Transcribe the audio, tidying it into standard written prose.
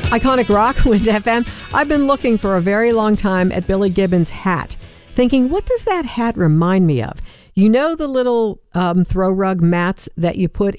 Iconic Rock, Wind FM. I've been looking for a very long time at Billy Gibbons' hat, thinking, what does that hat remind me of? You know the little throw rug mats that you put